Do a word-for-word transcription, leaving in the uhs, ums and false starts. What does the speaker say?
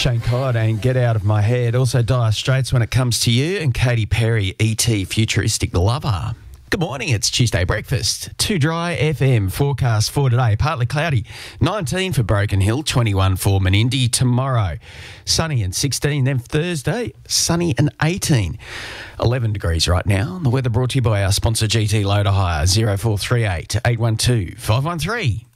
Shane Codd and Get Out of My Head. Also Dire Straits When It Comes to You, and Katy Perry, E T Futuristic Lover. Good morning, it's Tuesday breakfast. Too Dry F M forecast for today. Partly cloudy, nineteen for Broken Hill, twenty-one for Menindee. Tomorrow, sunny and sixteen. Then Thursday, sunny and eighteen. eleven degrees right now. The weather brought to you by our sponsor G T Loader Hire, zero four three eight, eight one two, five one three.